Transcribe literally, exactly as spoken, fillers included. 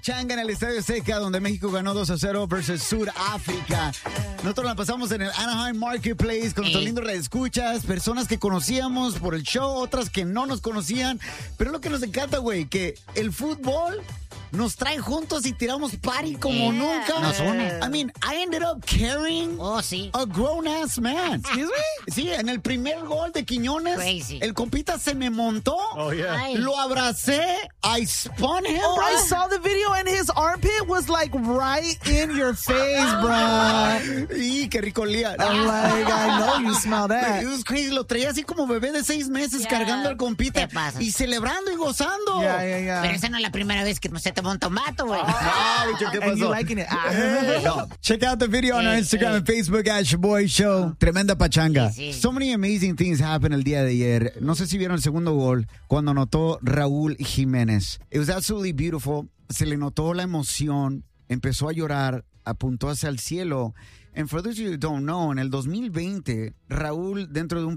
Changa en el Estadio Azteca, donde México ganó dos a cero versus Sudáfrica. Nosotros la pasamos en el Anaheim Marketplace con nuestros lindos reescuchas, personas que conocíamos por el show, otras que no nos conocían. Pero lo que nos encanta, güey, que el fútbol nos trae juntos y tiramos party como Yeah. nunca. Nos une. I mean, I ended up carrying Oh, sí. a grown-ass man. Excuse me? Sí, en el primer gol de Quiñones, Crazy. el compita se me montó, Oh, yeah. Ay. lo abracé, I spun him, Oh, bro. I saw the video and his armpit was like right in your face, bro. Y qué rico olía. I'm like, I know you smell that. It was crazy. Lo traía así como bebé de seis meses Ya. cargando al compita Te pasas. y celebrando y gozando. Yeah, yeah, yeah. Pero esa no es la primera vez que se te monta un vato, güey. Ah, bicho, ¿qué And you pasó? liking it? Ah. No. Check out the video on our Hey, Instagram hey. and Facebook at Shaboy Show. Tremenda pachanga. Sí, sí. So many amazing things happened el día de ayer. No sé si vieron el segundo gol cuando anotó Raúl Jiménez. It was absolutely beautiful. Se le notó la emoción. Empezó a llorar. Apuntó hacia el cielo. And for those of you who don't know, en el dos mil veinte, Raúl, dentro de un